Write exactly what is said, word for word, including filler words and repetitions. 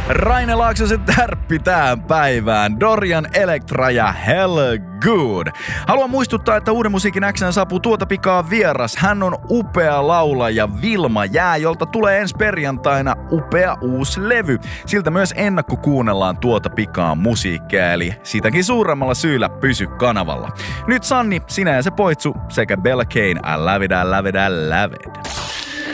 Raine Laaksosen tärppi tähän päivään. Dorian Electra ja Hell Good. Haluan muistuttaa, että Uuden musiikin X:ään saapuu tuota pikaa vieras. Hän on upea laulaja Vilma Jää, jolta tulee ensi perjantaina upea uusi levy. Siltä myös ennakko kuunnellaan tuota pikaa musiikkia, eli sitäkin suuremmalla syyllä pysy kanavalla. Nyt Sanni, sinä ja se poitsu sekä Bella Kane, I love it, I love it, I love it.